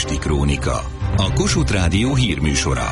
Pesti Krónika, a Kossuth Rádió hírműsora.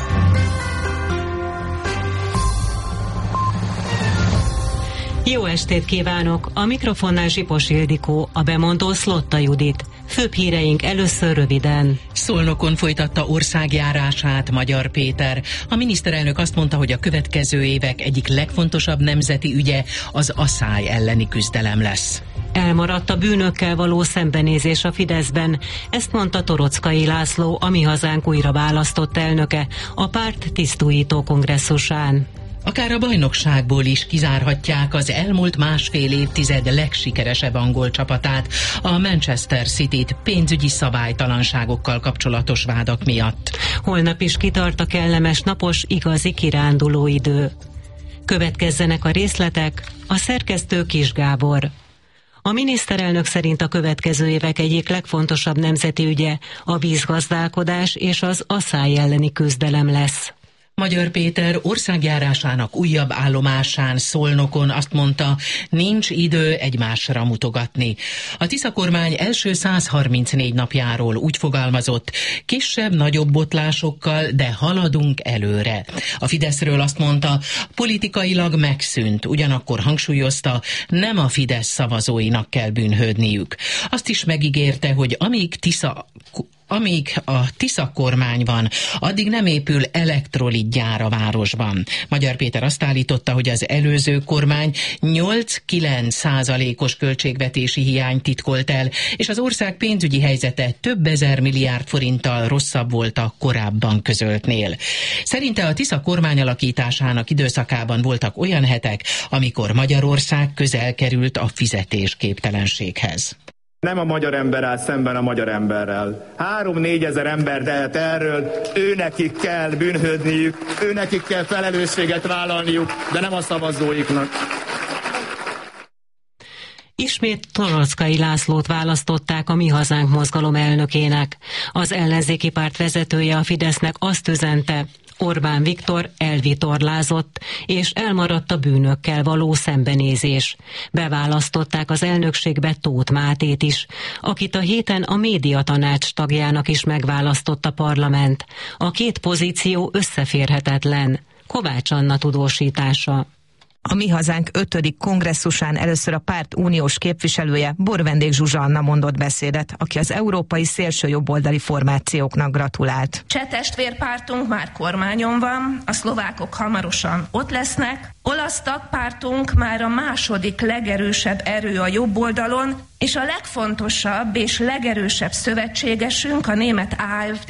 Jó estét kívánok! A mikrofonnál Zsipos Ildikó, a bemondó Szlotta Judit. Főbb híreink először röviden. Szolnokon folytatta országjárását Magyar Péter. A miniszterelnök azt mondta, hogy a következő évek egyik legfontosabb nemzeti ügye az aszály elleni küzdelem lesz. Elmaradt a bűnökkel való szembenézés a Fideszben. Ezt mondta Toroczkai László, a Mi Hazánk újra választott elnöke, a párt tisztújító kongresszusán. Akár a bajnokságból is kizárhatják az elmúlt másfél évtized legsikeresebb angol csapatát, a Manchester Cityt pénzügyi szabálytalanságokkal kapcsolatos vádak miatt. Holnap is kitart a kellemes napos, igazi kiránduló idő. Következzenek a részletek, a szerkesztő Kis Gábor. A miniszterelnök szerint a következő évek egyik legfontosabb nemzeti ügye a vízgazdálkodás és az aszály elleni küzdelem lesz. Magyar Péter országjárásának újabb állomásán, Szolnokon azt mondta, nincs idő egymásra mutogatni. A Tisza kormány első 134 napjáról úgy fogalmazott, kisebb-nagyobb botlásokkal, de haladunk előre. A Fideszről azt mondta, politikailag megszűnt, ugyanakkor hangsúlyozta, nem a Fidesz szavazóinak kell bűnhődniük. Azt is megígérte, hogy amíg a Tisza kormány van, addig nem épül elektrolitgyár a városban. Magyar Péter azt állította, hogy az előző kormány 8-9% költségvetési hiányt titkolt el, és az ország pénzügyi helyzete több ezer milliárd forinttal rosszabb volt a korábban közöltnél. Szerinte a Tisza kormány alakításának időszakában voltak olyan hetek, amikor Magyarország közel került a fizetésképtelenséghez. Nem a magyar ember áll szemben a magyar emberrel. 3-4 ezer ember tehet erről, őnekik kell bűnhődniük, őnekik kell felelősséget vállalniuk, de nem a szavazóiknak. Ismét Toroczkai Lászlót választották a Mi Hazánk mozgalom elnökének. Az ellenzéki párt vezetője a Fidesznek azt üzente, Orbán Viktor elvitorlázott, és elmaradt a bűnökkel való szembenézés. Beválasztották az elnökségbe Tóth Mátét is, akit a héten a médiatanács tagjának is megválasztott a parlament. A két pozíció összeférhetetlen. Kovács Anna tudósítása. A Mi Hazánk 5. kongresszusán először a párt uniós képviselője, Borvendék Zsuzsa Anna mondott beszédet, aki az európai szélsőjobboldali formációknak gratulált. Cseh testvérpártunk már kormányon van, a szlovákok hamarosan ott lesznek, olasz tagpártunk már a második legerősebb erő a jobb oldalon, és a legfontosabb és legerősebb szövetségesünk, a német AfD.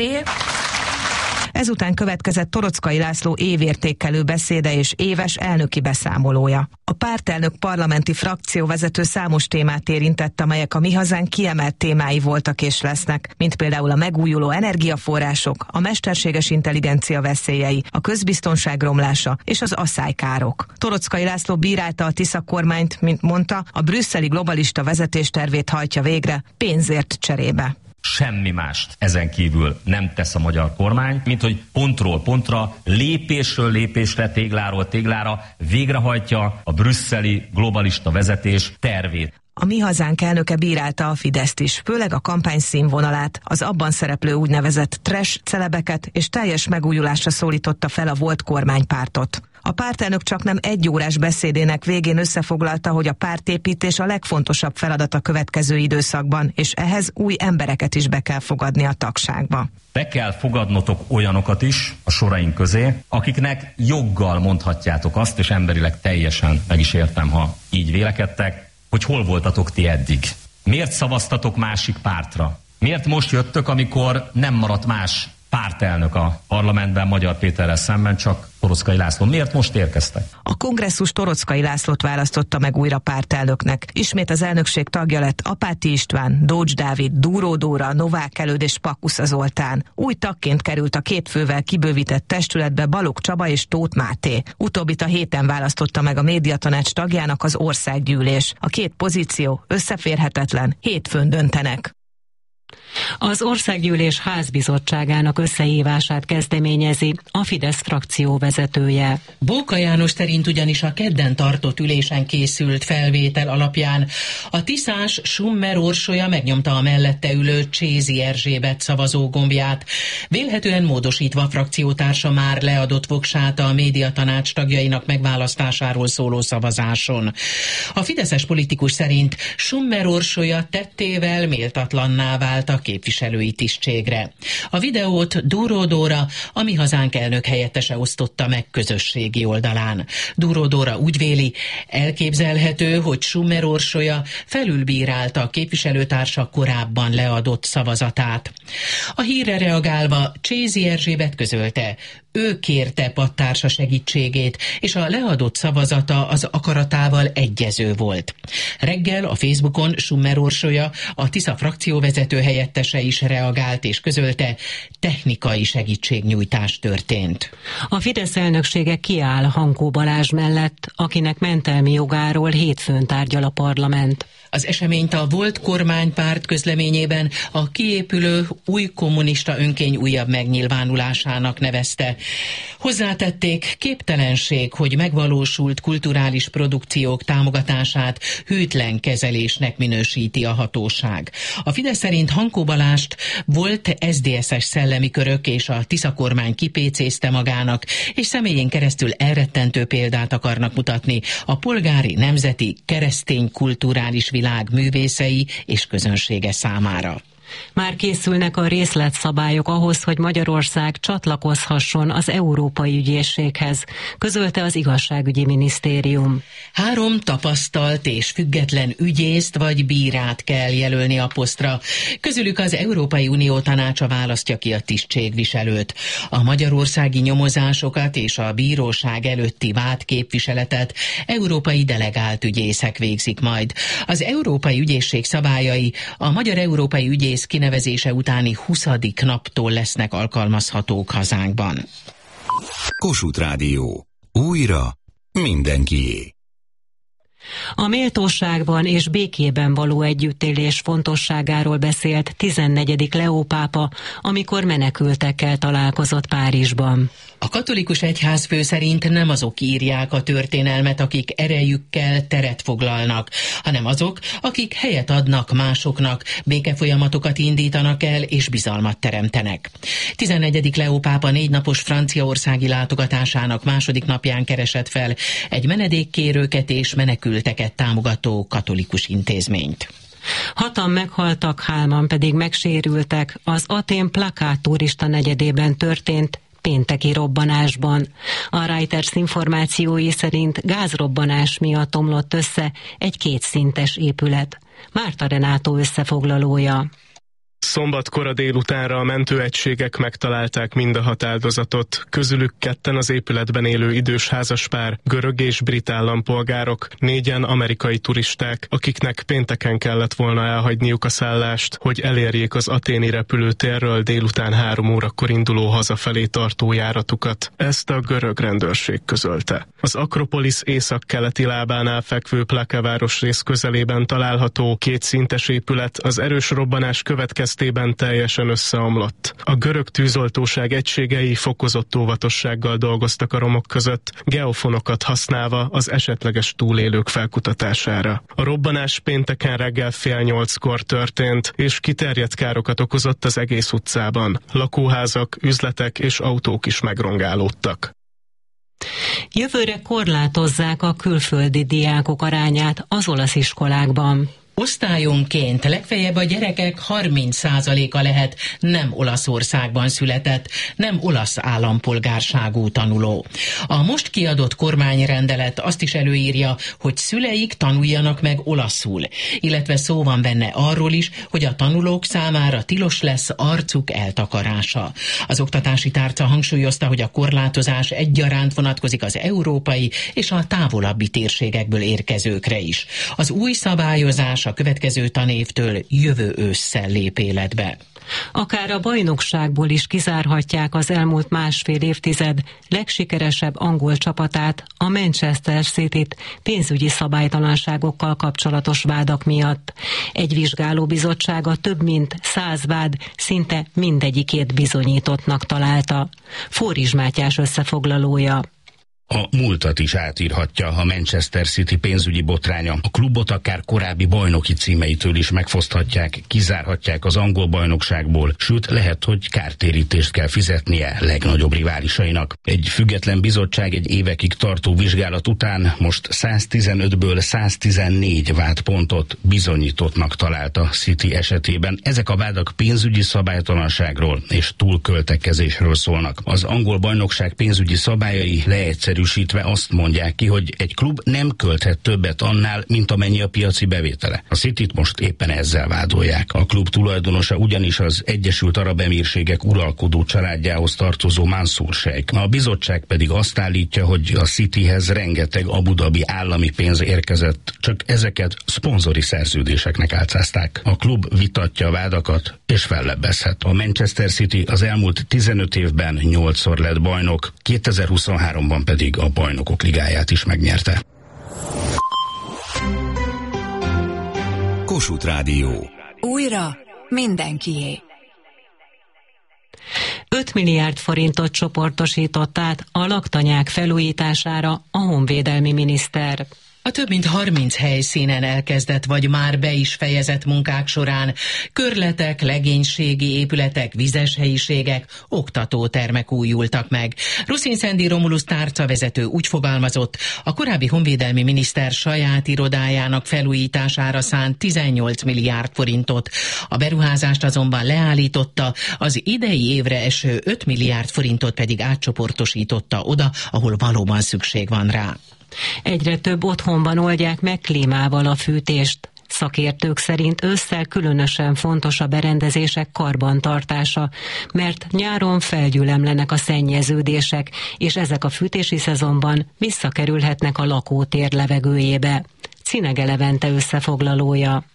Ezután következett Toroczkai László évértékelő beszéde és éves elnöki beszámolója. A pártelnök parlamenti frakcióvezető számos témát érintett, amelyek a Mi Hazánk kiemelt témái voltak és lesznek, mint például a megújuló energiaforrások, a mesterséges intelligencia veszélyei, a közbiztonság romlása és az aszálykárok. Toroczkai László bírálta a Tisza kormányt, mint mondta, a brüsszeli globalista vezetéstervét hajtja végre, pénzért cserébe. Semmi mást ezen kívül nem tesz a magyar kormány, mint hogy pontról pontra, lépésről lépésre, tégláról téglára végrehajtja a brüsszeli globalista vezetés tervét. A Mi Hazánk elnöke bírálta a Fideszt is, főleg a kampány színvonalát, az abban szereplő úgynevezett trash celebeket, és teljes megújulásra szólította fel a volt kormánypártot. A pártelnök csaknem 1 órás beszédének végén összefoglalta, hogy a pártépítés a legfontosabb feladat a következő időszakban, és ehhez új embereket is be kell fogadni a tagságba. Be kell fogadnotok olyanokat is a soraink közé, akiknek joggal mondhatjátok azt, és emberileg teljesen meg is értem, ha így vélekedtek, hogy hol voltatok ti eddig. Miért szavaztatok másik pártra? Miért most jöttök, amikor nem maradt más pártelnök a parlamentben Magyar Péterrel szemben, csak Toroczkai László? Miért most érkeztek? A kongresszus Toroczkai Lászlót választotta meg újra pártelnöknek. Ismét az elnökség tagja lett Apáti István, Dócs Dávid, Dúró Dóra, Novák Előd és Pakkusza Zoltán. Új tagként került a 2 fővel kibővített testületbe Balogh Csaba és Tóth Máté. Utóbbit a héten választotta meg a médiatanács tagjának az országgyűlés. A 2 pozíció összeférhetetlen, hétfőn döntenek. Az Országgyűlés házbizottságának összehívását kezdeményezi a Fidesz frakció vezetője. Bóka János szerint ugyanis a kedden tartott ülésen készült felvétel alapján a tiszás Summer Orsolya megnyomta a mellette ülő Csézi Erzsébet szavazógombját, vélhetően módosítva frakciótársa már leadott voksát a médiatanács tagjainak megválasztásáról szóló szavazáson. A fideszes politikus szerint Summer Orsolya tettével méltatlanná vált a képviselői tisztségre. A videót Dúró Dóra, a Mi Hazánk elnök helyettese osztotta meg közösségi oldalán. Dúró Dóra úgy véli, elképzelhető, hogy Summer Orsolya felülbírálta a képviselőtársa korábban leadott szavazatát. A hírre reagálva Csézi Erzsébet közölte, ő kérte pattársa segítségét, és a leadott szavazata az akaratával egyező volt. Reggel a Facebookon Summer Orsolya, a Tisza frakcióvezető helyettese is reagált és közölte, technikai segítségnyújtás történt. A Fidesz elnöksége kiáll Hankó Balázs mellett, akinek mentelmi jogáról hétfőn tárgyal a parlament. Az eseményt a volt kormánypárt közleményében a kiépülő új kommunista önkény újabb megnyilvánulásának nevezte. Hozzátették, képtelenség, hogy megvalósult kulturális produkciók támogatását hűtlen kezelésnek minősíti a hatóság. A Fidesz szerint Hankó Balást volt SZDSZ-es szellemi körök és a Tisza kormány kipécézte magának, és személyén keresztül elrettentő példát akarnak mutatni a polgári, nemzeti, keresztény kulturális világ művészei és közönsége számára. Már készülnek a részletszabályok ahhoz, hogy Magyarország csatlakozhasson az Európai Ügyészséghez, közölte az Igazságügyi Minisztérium. 3 tapasztalt és független ügyészt vagy bírát kell jelölni a posztra. Közülük az Európai Unió tanácsa választja ki a tisztségviselőt. A magyarországi nyomozásokat és a bíróság előtti vádképviseletet európai delegált ügyészek végzik majd. Az Európai Ügyészség szabályai a Magyar Európai Ügyész kinevezése utáni 20. naptól lesznek alkalmazhatók hazánkban. Kossuth Rádió. Újra mindenkié. A méltóságban és békében való együttélés fontosságáról beszélt 14. Leó pápa, amikor menekültekkel találkozott Párizsban. A katolikus egyházfő szerint nem azok írják a történelmet, akik erejükkel teret foglalnak, hanem azok, akik helyet adnak másoknak, békefolyamatokat indítanak el és bizalmat teremtenek. 14. Leó pápa 4 napos franciaországi látogatásának második napján keresett fel egy menedékkérőket és menekülteket támogató katolikus intézményt. 6-an meghaltak, 3-an pedig megsérültek az Atén Plakát turista negyedében történt pénteki robbanásban. A Reuters információi szerint gázrobbanás miatt omlott össze egy 2 szintes épület. Márta Renátó összefoglalója. Szombat kora délutánra a mentőegységek megtalálták mind a 6 áldozatot. Közülük 2 az épületben élő idős házaspár, görög és brit állampolgárok, 4-en amerikai turisták, akiknek pénteken kellett volna elhagyniuk a szállást, hogy elérjék az athéni repülőtérről délután 3 órakor induló hazafelé tartó járatukat. Ezt a görög rendőrség közölte. Az Akropolisz északkeleti lábánál fekvő Plaka városrész közelében található 2 szintes épület az erős robbanás következtében teljesen összeomlott. A görög tűzoltóság egységei fokozott óvatossággal dolgoztak a romok között, geofonokat használva az esetleges túlélők felkutatására. A robbanás pénteken reggel 7:30-kor történt, és kiterjedt károkat okozott az egész utcában. Lakóházak, üzletek és autók is megrongálódtak. Jövőre korlátozzák a külföldi diákok arányát az olasz iskolákban. Osztályonként legfeljebb a gyerekek 30%-a lehet nem Olaszországban született, nem olasz állampolgárságú tanuló. A most kiadott kormányrendelet azt is előírja, hogy szüleik tanuljanak meg olaszul, illetve szó van benne arról is, hogy a tanulók számára tilos lesz arcuk eltakarása. Az oktatási tárca hangsúlyozta, hogy a korlátozás egyaránt vonatkozik az európai és a távolabbi térségekből érkezőkre is. Az új szabályozás a következő tanévtől jövő ősszel lép életbe. Akár a bajnokságból is kizárhatják az elmúlt másfél évtized legsikeresebb angol csapatát, a Manchester Cityt pénzügyi szabálytalanságokkal kapcsolatos vádak miatt. Egy vizsgálóbizottság a több mint 100 vád szinte mindegyikét bizonyítottnak találta. Fóris Mátyás összefoglalója. A múltat is átírhatja a Manchester City pénzügyi botránya. A klubot akár korábbi bajnoki címeitől is megfoszthatják, kizárhatják az angol bajnokságból, sőt lehet, hogy kártérítést kell fizetnie legnagyobb riválisainak. Egy független bizottság egy évekig tartó vizsgálat után most 115-ből 114 vádpontot bizonyítottnak talált a City esetében. Ezek a vádak pénzügyi szabálytalanságról és túlköltekezésről szólnak. Az angol bajnokság pénzügyi szabályai leegyszerűsítve azt mondják ki, hogy egy klub nem költhet többet annál, mint amennyi a piaci bevétele. A Cityt most éppen ezzel vádolják. A klub tulajdonosa ugyanis az Egyesült Arab Emírségek uralkodó családjához tartozó Mansur Sheikh. A bizottság pedig azt állítja, hogy a Cityhez rengeteg Abu Dhabi állami pénz érkezett, csak ezeket szponzori szerződéseknek álcázták. A klub vitatja a vádakat és fellebbezhet. A Manchester City az elmúlt 15 évben 8-szor lett bajnok, 2023-ban pedig a Bajnokok Ligáját is megnyerte. Kossuth Rádió. Újra mindenkié. 5 milliárd forintot csoportosított át a laktanyák felújítására a honvédelmi miniszter. A több mint 30 helyszínen elkezdett vagy már be is fejezett munkák során körletek, legénységi épületek, vizes helyiségek, oktatótermek újultak meg. Ruszin Szendi Romulus tárcavezető úgy fogalmazott, a korábbi honvédelmi miniszter saját irodájának felújítására szánt 18 milliárd forintot. A beruházást azonban leállította, az idei évre eső 5 milliárd forintot pedig átcsoportosította oda, ahol valóban szükség van rá. Egyre több otthonban oldják meg klímával a fűtést. Szakértők szerint ősszel különösen fontos a berendezések karbantartása, mert nyáron felgyülemlenek a szennyeződések, és ezek a fűtési szezonban visszakerülhetnek a lakótér levegőjébe. Cinege Levente összefoglalója.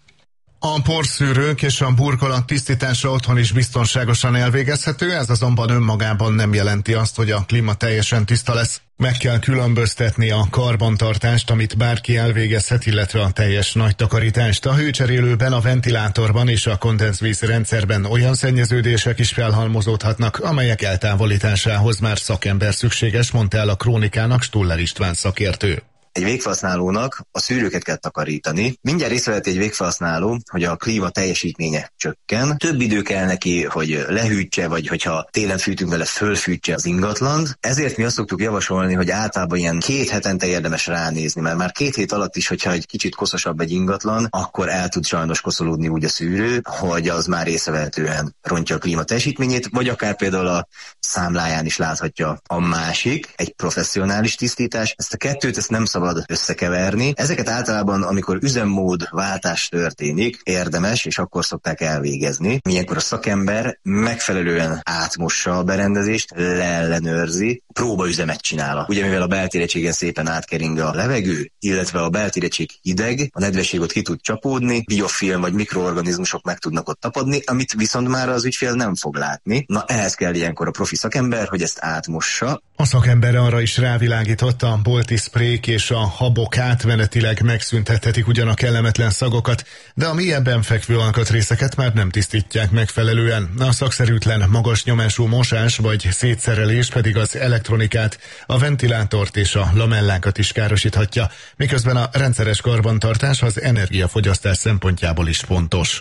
A porszűrők és a burkolat tisztítása otthon is biztonságosan elvégezhető, ez azonban önmagában nem jelenti azt, hogy a klíma teljesen tiszta lesz. Meg kell különböztetni a karbantartást, amit bárki elvégezhet, illetve a teljes nagy takarítást. A hőcserélőben, a ventilátorban és a kondenzvíz rendszerben olyan szennyeződések is felhalmozódhatnak, amelyek eltávolításához már szakember szükséges, mondta el a Krónikának Stuller István szakértő. Egy végfelhasználónak a szűrőket kell takarítani. Mindjárt észreveti egy végfelhasználó, hogy a klíma teljesítménye csökken. Több idő kell neki, hogy lehűtse, vagy hogyha télen fűtünk vele, fölfűtse az ingatlant. Ezért mi azt szoktuk javasolni, hogy általában ilyen 2 hetente érdemes ránézni, mert már 2 hét alatt is, hogyha egy kicsit koszosabb egy ingatlan, akkor el tud sajnos koszolódni úgy a szűrő, hogy az már észrevehetően rontja a klíma teljesítményét, vagy akár például a számláján is láthatja. A másik, egy professzionális tisztítás. Ezt a kettőt nem szabad összekeverni. Ezeket általában, amikor üzemmódváltás történik, érdemes, és akkor szokták elvégezni. Ilyenkor a szakember megfelelően átmossa a berendezést, leellenőrzi, próbaüzemet csinál. Ugye mivel a beltérettségen szépen átkering a levegő, illetve a beltérettség hideg, a nedvesség ott ki tud csapódni, biofilm vagy mikroorganizmusok meg tudnak ott tapadni, amit viszont már az ügyfél nem fog látni. Na ehhez kell ilyenkor a profi szakember, hogy ezt átmossa. A szakember arra is rávilágított, a bolti szprék és a habok átmenetileg megszüntethetik ugyan a kellemetlen szagokat, de a mélyebben fekvő alkatrészeket már nem tisztítják megfelelően. A szakszerűtlen magas nyomású mosás vagy szétszerelés pedig az elektronikát, a ventilátort és a lamellákat is károsíthatja, miközben a rendszeres karbantartás az energiafogyasztás szempontjából is fontos.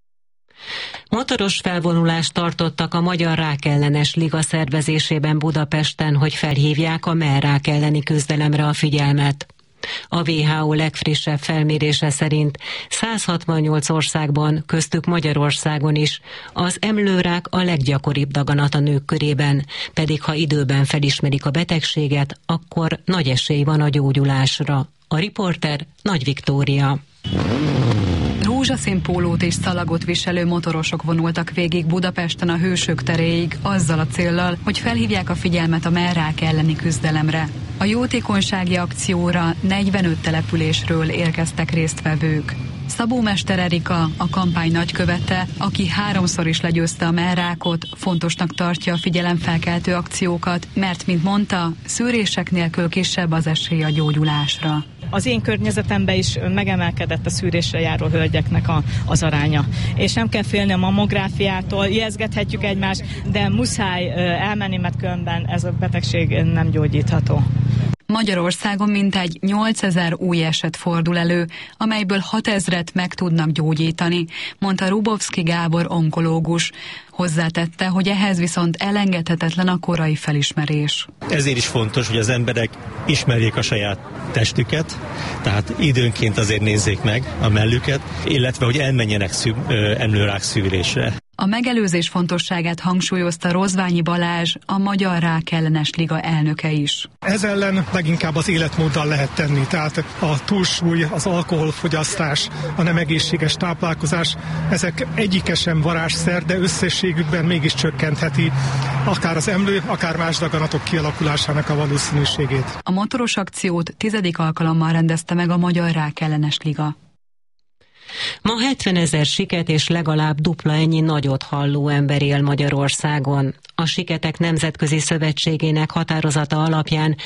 Motoros felvonulást tartottak a Magyar Rákellenes Liga szervezésében Budapesten, hogy felhívják a mellrák elleni küzdelemre a figyelmet. A WHO legfrissebb felmérése szerint 168 országban, köztük Magyarországon is, az emlőrák a leggyakoribb daganat a nők körében, pedig ha időben felismerik a betegséget, akkor nagy esély van a gyógyulásra. A riporter Nagy Viktória. Rózsaszín pólót és szalagot viselő motorosok vonultak végig Budapesten a Hősök teréig, azzal a céllal, hogy felhívják a figyelmet a mellrák elleni küzdelemre. A jótékonysági akcióra 45 településről érkeztek résztvevők. Szabó Mester Erika, a kampány nagykövete, aki 3-szor is legyőzte a mellrákot, fontosnak tartja a figyelemfelkeltő akciókat, mert, mint mondta, szűrések nélkül kisebb az esély a gyógyulásra. Az én környezetemben is megemelkedett a szűrésre járó hölgyeknek az aránya. És nem kell félni a mammográfiától, ijeszgethetjük egymást, de muszáj elmenni, mert különben ez a betegség nem gyógyítható. Magyarországon mintegy 8000 új eset fordul elő, amelyből 6000-et meg tudnak gyógyítani, mondta Rubovszki Gábor onkológus. Hozzátette, hogy ehhez viszont elengedhetetlen a korai felismerés. Ezért is fontos, hogy az emberek ismerjék a saját testüket, tehát időnként azért nézzék meg a mellüket, illetve hogy elmenjenek emlőrák szűrésre. A megelőzés fontosságát hangsúlyozta Rozványi Balázs, a Magyar Rákellenes Liga elnöke is. Ez ellen leginkább az életmóddal lehet tenni, tehát a túlsúly, az alkoholfogyasztás, a nem egészséges táplálkozás, ezek egyike sem varázsszer, de összességükben mégis csökkentheti akár az emlő, akár más daganatok kialakulásának a valószínűségét. A motoros akciót 10. alkalommal rendezte meg a Magyar Rákellenes Liga. Ma 70 000 siket és legalább dupla ennyi nagyot halló ember él Magyarországon. A Siketek Nemzetközi Szövetségének határozata alapján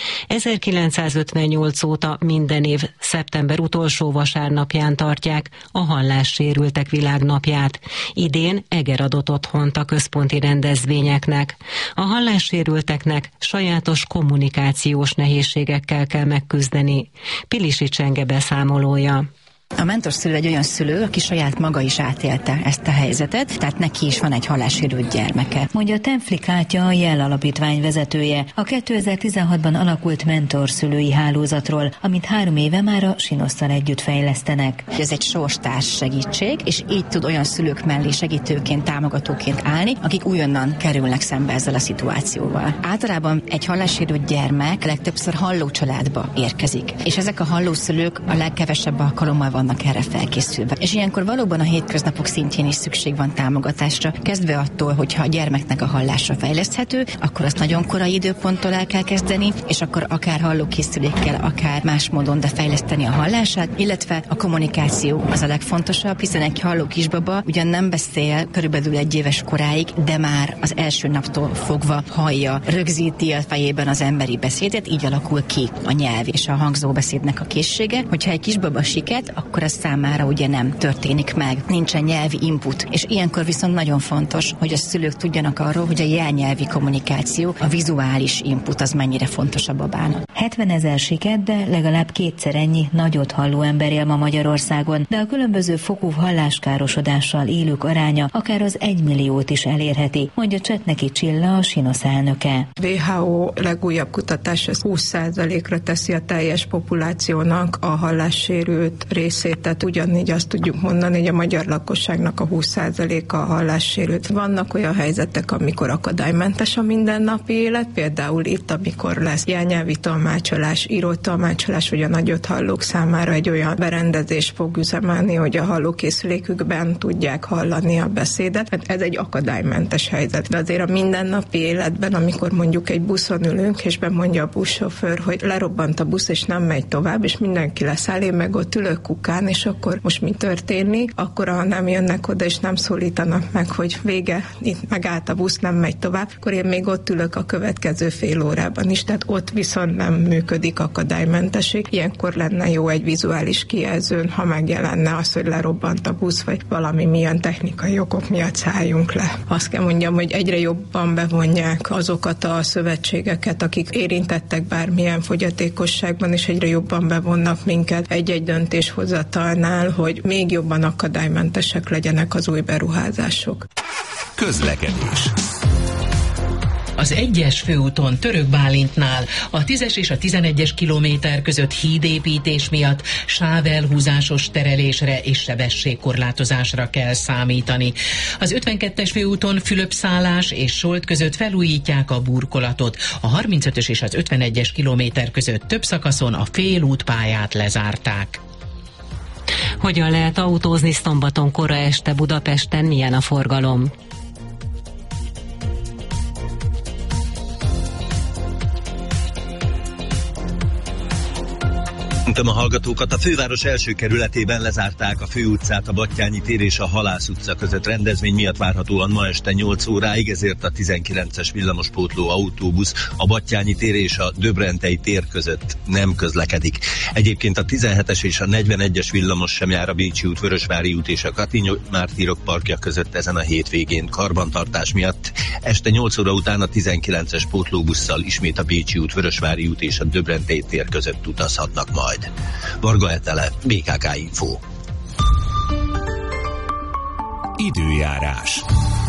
1958 óta minden év szeptember utolsó vasárnapján tartják a hallássérültek világnapját. Idén Eger adott otthont a központi rendezvényeknek. A hallássérülteknek sajátos kommunikációs nehézségekkel kell megküzdeni. Pilisi Csenge beszámolója. A mentorszülő egy olyan szülő, aki saját maga is átélte ezt a helyzetet, tehát neki is van egy hallássérült gyermeke. Mondja Tenfli Kátya, a Jell Alapítvány vezetője, a 2016-ban alakult mentorszülői hálózatról, amit 3 éve már a Sinosszal együtt fejlesztenek. Ez egy sorstárs segítség, és így tud olyan szülők mellé segítőként, támogatóként állni, akik újonnan kerülnek szembe ezzel a szituációval. Általában egy hallássérült gyermek legtöbbször halló családba érkezik, és ezek a hallószülők a legkevesebb alkalommal vannak erre felkészülve. És ilyenkor valóban a hétköznapok szintjén is szükség van támogatásra, kezdve attól, hogyha a gyermeknek a hallása fejleszthető, akkor azt nagyon korai időponttól el kell kezdeni, és akkor akár hallókészülékkel, akár más módon, de fejleszteni a hallását, illetve a kommunikáció az a legfontosabb, hiszen egy halló kisbaba ugyan nem beszél körülbelül 1 éves koráig, de már az első naptól fogva hallja, rögzíti a fejében az emberi beszédet, így alakul ki a nyelv és a hangzóbeszédnek a készsége. Hogyha egy kisbaba siket, akkor ez számára ugye nem történik meg, nincsen nyelvi input, és ilyenkor viszont nagyon fontos, hogy a szülők tudjanak arról, hogy a jelnyelvi kommunikáció, a vizuális input az mennyire fontos a babának. 70 000 siket, de legalább 2-szer ennyi nagyot halló ember él ma Magyarországon, de a különböző fokú halláskárosodással élők aránya akár az 1 milliót is elérheti, mondja Csetneki Csilla, a Sinosz elnöke. WHO legújabb kutatás 20%-ra teszi a teljes populációnak a hallássérült részét, tehát ugyanígy azt tudjuk mondani, hogy a magyar lakosságnak a 20%-a a hallássérült. Vannak olyan helyzetek, amikor akadálymentes a mindennapi élet, például itt, amikor lesz jelnyelvi tolmácsolás, írott tolmácsolás, vagy a nagyot hallók számára egy olyan berendezés fog üzemelni, hogy a hallókészülékükben tudják hallani a beszédet. Hát ez egy akadálymentes helyzet. De azért a mindennapi életben, amikor mondjuk egy buszon ülünk, és bemondja a buszsofőr, hogy lerobbant a busz, és nem megy tovább, és mindenki leszáll, én meg ott ülök kukán, és akkor most mi történik? Akkor ha nem jönnek oda, és nem szólítanak meg, hogy vége, itt megállt a busz, nem megy tovább, akkor én még ott ülök a következő fél órában is, tehát ott viszont nem működik akadálymentesség. Ilyenkor lenne jó egy vizuális kijelzőn, ha megjelenne az, hogy lerobbant a busz, vagy valami milyen technikai okok miatt szálljunk le. Azt kell mondjam, hogy egyre jobban bevonják azokat a szövetségeket, akik érintettek bármilyen fogyatékosságban, és egyre jobban bevonnak minket egy-egy döntéshozatalnál, hogy még jobban akadálymentesek legyenek az új beruházások. Közlekedés. Az 1-es főúton Török Bálintnál a 10-es és a 11-es kilométer között hídépítés miatt sávelhúzásos terelésre és sebességkorlátozásra kell számítani. Az 52-es főúton Fülöp-szállás és Solt között felújítják a burkolatot. A 35-ös és az 51-es kilométer között több szakaszon a félútpályát lezárták. Hogyan lehet autózni szombaton kora este Budapesten, milyen a forgalom? Köszöntöm a hallgatókat. A főváros első kerületében lezárták a Főutcát, a Batthyány tér és a Halász utca között. Rendezvény miatt várhatóan ma este 8 óráig, ezért a 19-es villamospótló autóbusz a Batthyány tér és a Döbrentei tér között nem közlekedik. Egyébként a 17-es és a 41-es villamos sem jár a Bécsi út, Vörösvári út és a Katinyi Mártírok parkja között ezen a hétvégén karbantartás miatt. Este 8 óra után a 19-es pótlóbusszal ismét a Bécsi út, Vörösvári út és a Döbrentei tér között utazhatnak majd. Varga Etele, BKK Info. Időjárás.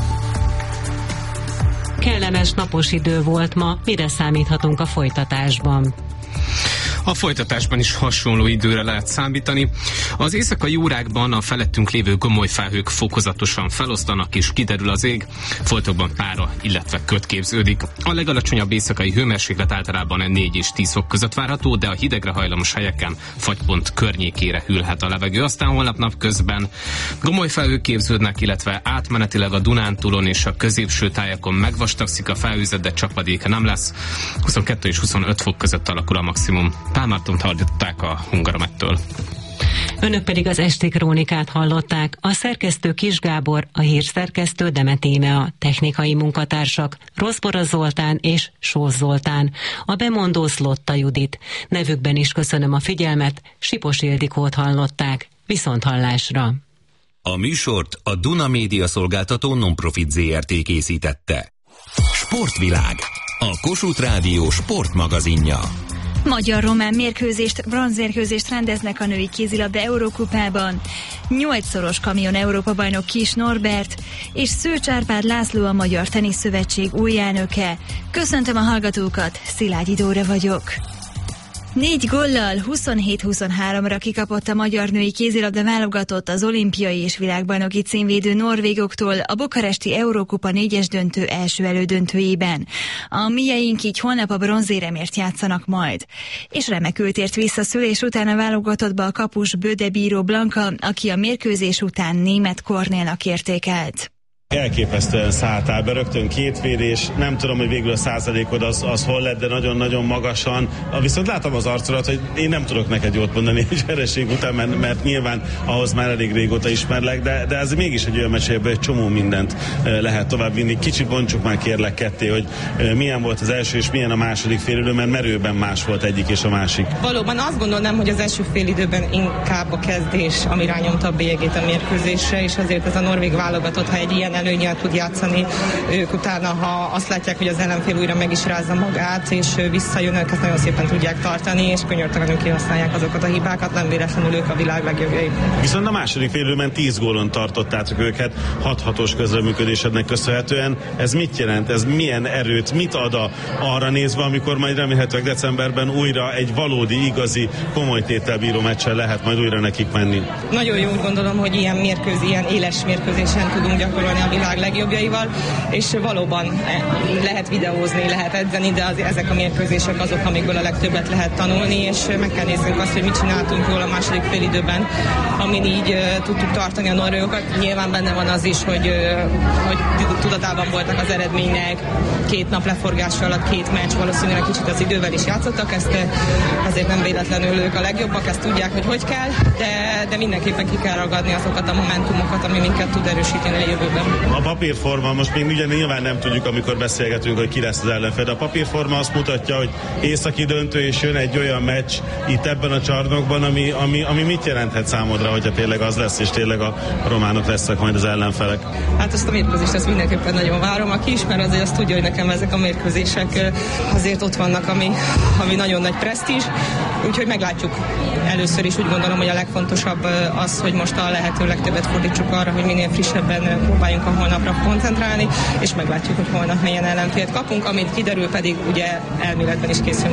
Kellemes napos idő volt ma, mire számíthatunk a folytatásban? A folytatásban is hasonló időre lehet számítani. Az éjszakai órákban a felettünk lévő gomolyfelhők fokozatosan feloszlanak és kiderül az ég, foltokban pára, illetve köd képződik. A legalacsonyabb éjszakai hőmérséklet általában 4 és 10 fok között várható, de a hidegre hajlamos helyeken fagypont környékére hűlhet a levegő. Aztán holnap napközben gomolyfelhők képződnek, illetve átmenetileg a Dunántúlon és a középső tájakon megvastagszik a felhőzet, de csapadék nem lesz. 22 és 25 fok között alakul a maximum. Pál Mártont hallották a Hungaromettől. Önök pedig az esti krónikát hallották. A szerkesztő Kis Gábor, a hírszerkesztő Demet Íme, technikai munkatársak Roszbora Zoltán és Sós Zoltán, a bemondó Szlotta Judit. Nevükben is köszönöm a figyelmet, Sipos Ildikót hallották. Viszonthallásra! A műsort a Duna Média Szolgáltató Non-Profit Zrt. Készítette. Sportvilág, a Kossuth Rádió sportmagazinja. Magyar-román mérkőzést, bronzérkőzést rendeznek a női kézilabda Eurókupában. 8-szoros kamion Európa-bajnok Kis Norbert és Szőcs Árpád László, a Magyar Teniszszövetség új elnöke. Köszöntöm a hallgatókat, Szilágyi Dóra vagyok. 4 góllal 27-23-ra kikapott a magyar női kézilabda válogatott az olimpiai és világbajnoki címvédő norvégoktól a bukaresti Eurókupa 4-es döntő első elődöntőjében. A mieink így holnap a bronzéremért játszanak majd. És remekül tért vissza szülés után a válogatottba a kapus Bödebíró Blanka, aki a mérkőzés után Németh Kornélnak értékelt. Elképesztően szálltál be, rögtön 2 védés, nem tudom, hogy végül a százalékod az hol lett, de nagyon-nagyon magasan. Viszont látom az arcodat, hogy én nem tudok neked jót mondani egy vereség után, mert nyilván ahhoz már elég régóta ismerlek, de ez mégis egy olyan mesélyből egy csomó mindent lehet tovább vinni. Kicsit bontsuk már kérlek ketté, hogy milyen volt az első és milyen a második félidő, mert merőben más volt egyik és a másik. Valóban azt gondolnám, hogy az első félidőben inkább a kezdés, ami rányomta a bélyegét a mérkőzésre, és azért ez a norvég válogatott, ha egy ilyen előnyel tud játszani, ők utána, ha azt látják, hogy az ellenfél újra meg is rázza magát, és visszajönnek, ezt nagyon szépen tudják tartani, és könyörtelenül kihasználják azokat a hibákat, nem véletlenül ők a világ legjobbjai. Viszont a második félidőben 10 gólon tartottátok őket, 6-6-os közreműködésednek köszönhetően. Ez mit jelent? Ez milyen erőt, mit ad arra nézve, amikor majd remélhetőleg decemberben újra egy valódi, igazi, komoly téttel bíró meccsen lehet majd újra nekik menni? Nagyon jó, úgy gondolom, hogy ilyen éles mérkőzésen tudunk gyakorolni a világ legjobbjaival, és valóban lehet videózni, lehet edzeni, de ezek a mérkőzések azok, amikből a legtöbbet lehet tanulni, és meg kell néznünk azt, hogy mit csináltunk jól a második félidőben, amin így tudtuk tartani a norvégokat. Nyilván benne van az is, hogy tudatában voltak az eredménynek, 2 nap leforgása alatt 2 meccs, valószínűleg kicsit az idővel is játszottak, ezt azért nem véletlenül ők a legjobbak, ezt tudják, hogy kell, de mindenképpen ki kell ragadni azokat a momentumokat, ami minket tud erősíteni a jövőben. A papírforma, most még ugye nyilván nem tudjuk, amikor beszélgetünk, hogy ki lesz az ellenfél, de a papírforma azt mutatja, hogy északi döntő, és jön egy olyan meccs itt ebben a csarnokban, ami mit jelenthet számodra, hogyha tényleg az lesz, és tényleg a románok lesznek majd az ellenfelek? Hát azt a mérkőzést ezt mindenképpen nagyon várom. Aki ismer, azért azt tudja, hogy nekem ezek a mérkőzések azért ott vannak, ami nagyon nagy presztízs, úgyhogy meglátjuk. Először is úgy gondolom, hogy a legfontosabb az, hogy most a lehető legtöbbet fordítsuk arra, hogy minél frissebben próbáljunk a holnapra koncentrálni, és meglátjuk, hogy holnap milyen ellenfélt kapunk, amit kiderül, pedig ugye elméletben is készülni